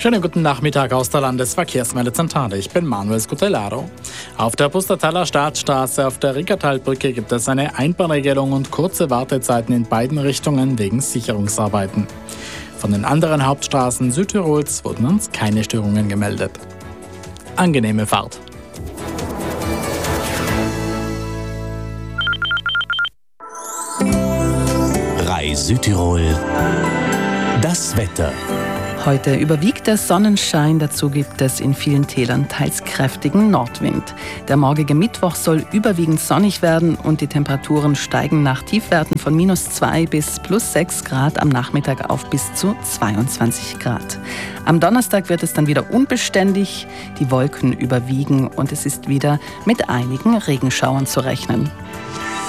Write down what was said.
Schönen guten Nachmittag aus der Landesverkehrsmeldezentrale. Ich bin Manuel Scutellaro. Auf der Pustertaler Staatsstraße auf der Rickertalbrücke gibt es eine Einbahnregelung und kurze Wartezeiten in beiden Richtungen wegen Sicherungsarbeiten. Von den anderen Hauptstraßen Südtirols wurden uns keine Störungen gemeldet. Angenehme Fahrt. Südtirol. Das Wetter. Heute überwiegt der Sonnenschein, dazu gibt es in vielen Tälern teils kräftigen Nordwind. Der morgige Mittwoch soll überwiegend sonnig werden und die Temperaturen steigen nach Tiefwerten von -2 bis +6 Grad am Nachmittag auf bis zu 22 Grad. Am Donnerstag wird es dann wieder unbeständig, die Wolken überwiegen und es ist wieder mit einigen Regenschauern zu rechnen.